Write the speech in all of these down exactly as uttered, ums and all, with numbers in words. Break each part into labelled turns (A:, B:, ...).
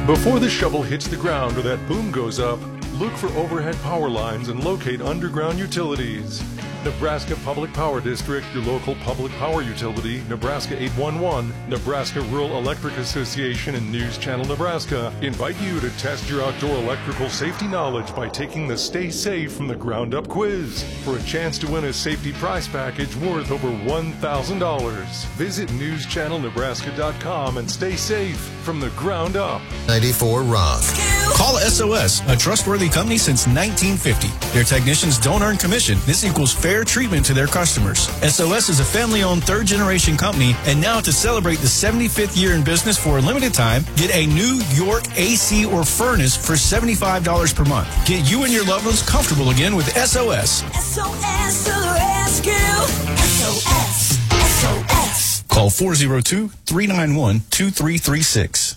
A: Before the shovel hits the ground or that boom goes up, look for overhead power lines and locate underground utilities. Nebraska Public Power District, your local public power utility, Nebraska eight one one, Nebraska Rural Electric Association, and News Channel Nebraska invite you to test your outdoor electrical safety knowledge by taking the Stay Safe from the Ground Up quiz for a chance to win a safety prize package worth over one thousand dollars. Visit news channel nebraska dot com and stay safe from the ground up.
B: ninety-four Rock.
C: Call S O S, a trustworthy company since nineteen fifty. Their technicians don't earn commission. This equals fair treatment to their customers. S O S is a family-owned third-generation company, and now to celebrate the seventy-fifth year in business for a limited time, get a New York A C or furnace for seventy-five dollars per month. Get you and your loved ones comfortable again with S O S.
D: S O S to the rescue. S O S. S O S.
C: Call four oh two, three nine one, two three three six.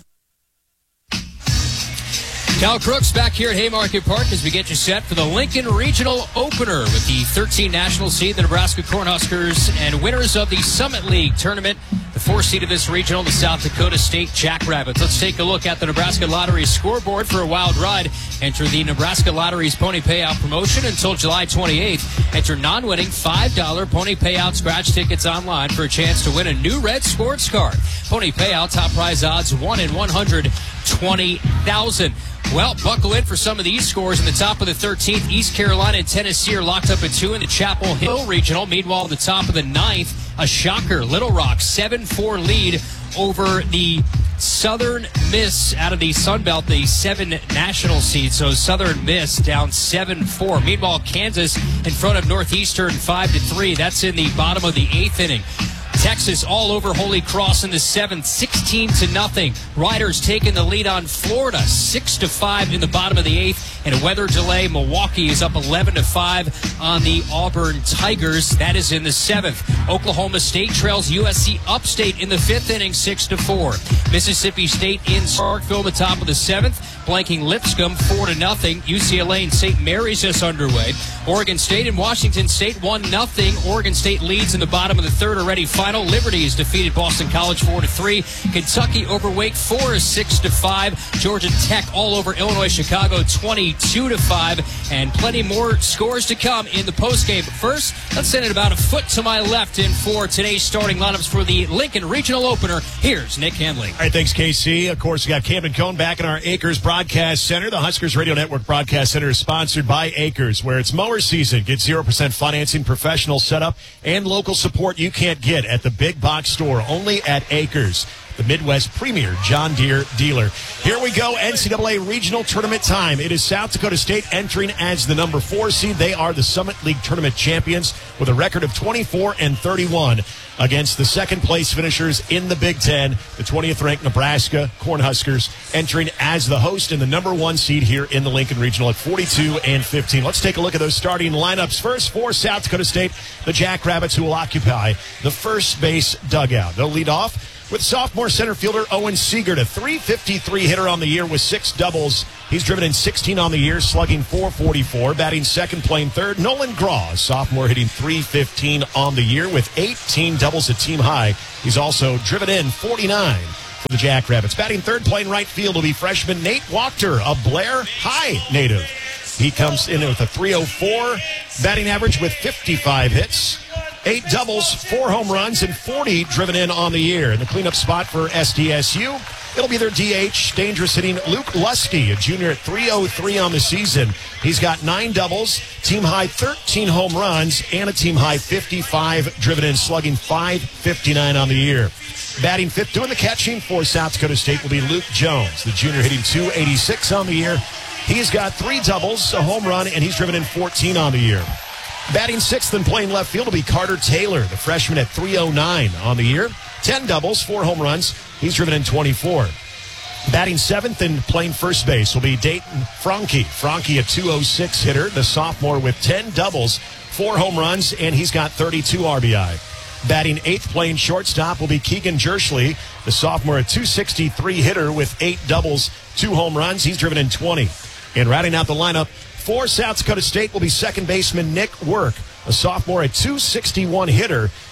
E: Cal Crooks back here at Haymarket Park as we get you set for the Lincoln Regional Opener with the thirteen national seed, the Nebraska Cornhuskers, and winners of the Summit League tournament. The four seed of this regional, the South Dakota State Jackrabbits. Let's take a look at the Nebraska Lottery scoreboard for a wild ride. Enter the Nebraska Lottery's Pony Payout promotion until July twenty-eighth. Enter non-winning five dollar Pony Payout scratch tickets online for a chance to win a new red sports card. Pony Payout, top prize odds, one in one hundred twenty thousand. Well, buckle in for some of these scores. In the top of the thirteenth, East Carolina and Tennessee are locked up at two in the Chapel Hill Regional. Meanwhile, at the top of the ninth, a shocker, Little Rock, seven four lead over the Southern Miss out of the Sun Belt, the seven national seed. So Southern Miss down seven four. Meanwhile, Kansas in front of Northeastern five to three. That's in the bottom of the eighth inning. Texas all over Holy Cross in the seventh, sixteen to nothing. Riders taking the lead on Florida, six to five in the bottom of the eighth. And a weather delay, Milwaukee is up eleven to five on the Auburn Tigers. That is in the seventh. Oklahoma State trails U S C Upstate in the fifth inning, six to four. Mississippi State in Starkville in the top of the seventh, blanking Lipscomb four to nothing. U C L A and Saint Mary's is underway. Oregon State and Washington State one nothing. Oregon State leads in the bottom of the third already. Final Liberty has defeated Boston College four to three. Kentucky over Wake Forest six to five. Georgia Tech all over Illinois Chicago twenty-two to five. And plenty more scores to come in the postgame. But first, let's send it about a foot to my left in for today's starting lineups for the Lincoln Regional Opener. Here's Nick Henley.
F: All right, thanks, K C. Of course, we got Camden Cone back in our Acres Broadcast Center. The Huskers Radio Network Broadcast Center is sponsored by Acres, where it's mower season. Get zero percent financing, professional setup, and local support you can't get at the big box store, only at Acres, the Midwest premier John Deere dealer. Here we go, N C double A regional tournament time. It is South Dakota State entering as the number four seed. They are the Summit League tournament champions with a record of twenty-four and thirty-one against the second place finishers in the Big Ten, the twentieth ranked Nebraska Cornhuskers, entering as the host and the number one seed here in the Lincoln Regional at forty-two and fifteen. Let's take a look at those starting lineups. First, for South Dakota State, the Jackrabbits, who will occupy the first base dugout. They'll lead off with sophomore center fielder Owen Siegert, a three fifty-three hitter on the year with six doubles. He's driven in sixteen on the year, slugging four forty-four. Batting second, playing third, Nolan Graw, sophomore, hitting three fifteen on the year with eighteen doubles at team high. He's also driven in forty-nine for the Jackrabbits. Batting third, playing right field will be freshman Nate Wachter, a Blair High native. He comes in with a three oh four batting average with fifty-five hits. Eight doubles, four home runs, and forty driven in on the year. In the cleanup spot for S D S U, it'll be their D H, dangerous hitting Luke Lusky, a junior at three oh three on the season. He's got nine doubles, team high thirteen home runs, and a team high fifty-five driven in, slugging five fifty-nine on the year. Batting fifth, doing the catching for South Dakota State will be Luke Jones, the junior, hitting two eighty-six on the year. He's got three doubles, a home run, and he's driven in fourteen on the year. Batting sixth and playing left field will be Carter Taylor, the freshman at three oh nine on the year. ten doubles, four home runs. He's driven in twenty-four. Batting seventh and playing first base will be Dayton Franke. Franke, a two oh six hitter, the sophomore with ten doubles, four home runs, and he's got thirty-two R B I. Batting eighth, playing shortstop will be Keegan Jerschley, the sophomore, a two sixty-three hitter with eight doubles, two home runs. He's driven in twenty. And rounding out the lineup for South Dakota State will be second baseman Nick Work, a sophomore, a two sixty-one hitter.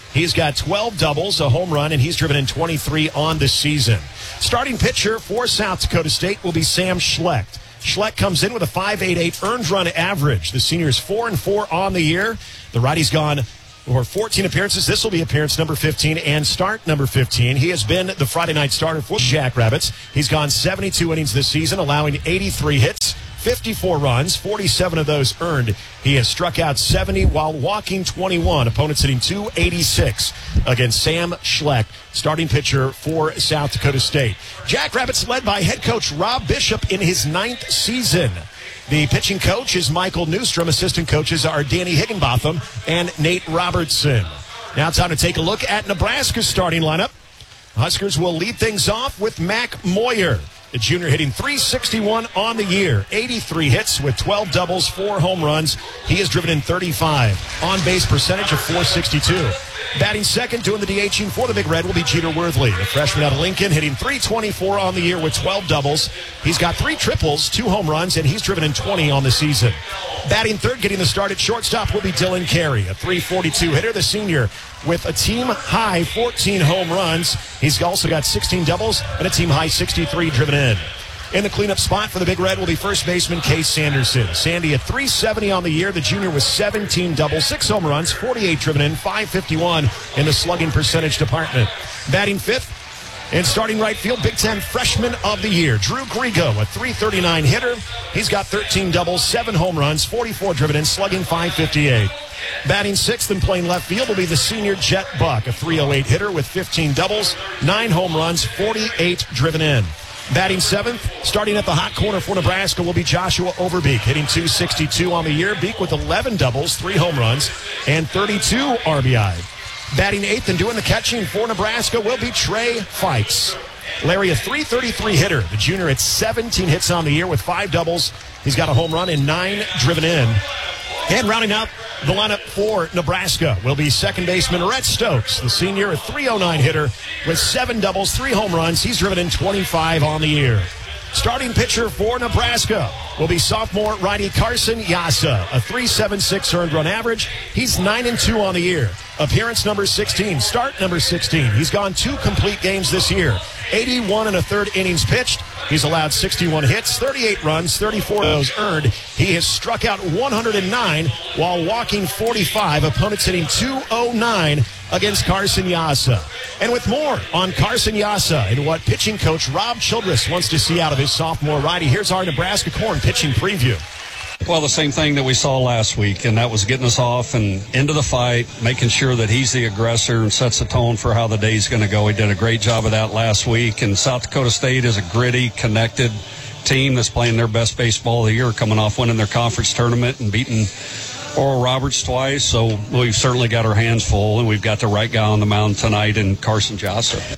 F: He's got twelve doubles, a home run, and he's driven in twenty-three on the season. Starting pitcher for South Dakota State will be Sam Schlecht. Schlecht comes in with a five point eight eight earned run average. The senior is four and four on the year. The righty's gone for fourteen appearances. This will be appearance number fifteen and start number fifteen. He has been the Friday night starter for Jackrabbits. He's gone seventy-two innings this season, allowing eighty-three hits, fifty-four runs, forty-seven of those earned. He has struck out seventy while walking twenty-one. Opponents hitting two eighty-six against Sam Schlecht, starting pitcher for South Dakota State. Jackrabbits led by head coach Rob Bishop in his ninth season. The pitching coach is Michael Newstrom. Assistant coaches are Danny Higginbotham and Nate Robertson. Now it's time to take a look at Nebraska's starting lineup. Huskers will lead things off with Mac Moyer. The junior hitting three sixty-one on the year, eighty-three hits with twelve doubles, four home runs. He has driven in thirty-five. On-base percentage of four sixty-two. Batting second, doing the DHing for the Big Red will be Jeter Worthley, the freshman out of Lincoln, hitting three twenty-four on the year with twelve doubles. He's got three triples, two home runs, and he's driven in twenty on the season. Batting third, getting the start at shortstop will be Dylan Carey, a three forty-two hitter, the senior, with a team-high fourteen home runs. He's also got sixteen doubles and a team-high sixty-three driven in. In the cleanup spot for the Big Red will be first baseman Case Sanderson. Sandy at three seventy on the year. The junior with seventeen doubles, six home runs, forty-eight driven in, five fifty-one in the slugging percentage department. Batting fifth and starting right field, Big Ten freshman of the year, Drew Grigo, a three thirty-nine hitter. He's got thirteen doubles, seven home runs, forty-four driven in, slugging five fifty-eight. Batting sixth and playing left field will be the senior Jet Buck, a three oh eight hitter with fifteen doubles, nine home runs, forty-eight driven in. Batting seventh, starting at the hot corner for Nebraska will be Joshua Overbeek, hitting two sixty-two on the year. Beek with eleven doubles, three home runs, and thirty-two R B I. Batting eighth and doing the catching for Nebraska will be Trey Fikes. Larry, a three thirty-three hitter. The junior at seventeen hits on the year with five doubles. He's got a home run and nine driven in. And rounding out the lineup for Nebraska will be second baseman Rhett Stokes, the senior, a three oh nine hitter with seven doubles, three home runs. He's driven in twenty-five on the year. Starting pitcher for Nebraska will be sophomore righty Carson Yassa, a three seventy-six earned run average. He's nine and two on the year. Appearance number sixteen, start number sixteen. He's gone two complete games this year. eighty-one and a third innings pitched. He's allowed sixty-one hits, thirty-eight runs, thirty-four of those earned. He has struck out one hundred nine while walking forty-five. Opponents hitting two oh nine against Carson Yassa. And with more on Carson Yassa and what pitching coach Rob Childress wants to see out of his sophomore righty, here's our Nebraska Corn pitching preview.
B: Well, the same thing that we saw last week, and that was getting us off and into the fight, making sure that he's the aggressor and sets the tone for how the day's going to go. He did a great job of that last week, and South Dakota State is a gritty, connected team that's playing their best baseball of the year, coming off winning their conference tournament and beating Oral Roberts twice. So we've certainly got our hands full, and we've got the right guy on the mound tonight in Carson Yassa.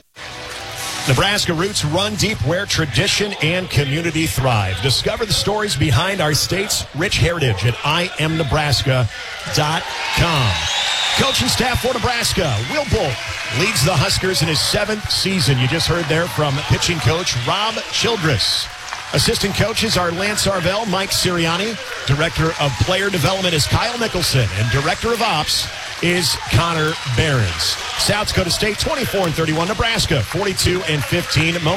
F: Nebraska roots run deep where tradition and community thrive. Discover the stories behind our state's rich heritage at I am Nebraska dot com. Coaching staff for Nebraska, Will Bolt leads the Huskers in his seventh season. You just heard there from pitching coach Rob Childress. Assistant coaches are Lance Arvell, Mike Sirianni. Director of player development is Kyle Nicholson. And Director of ops is Connor Behrens. South Dakota State twenty-four and thirty-one. Nebraska forty-two and fifteen.